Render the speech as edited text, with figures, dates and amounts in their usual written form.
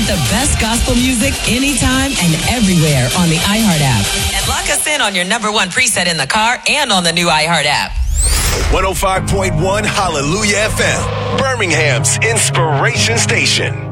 Get the best gospel music anytime and everywhere on the iHeart app. And lock us in on your number one preset in the car and on the new iHeart app. 105.1 Hallelujah FM, Birmingham's inspiration station.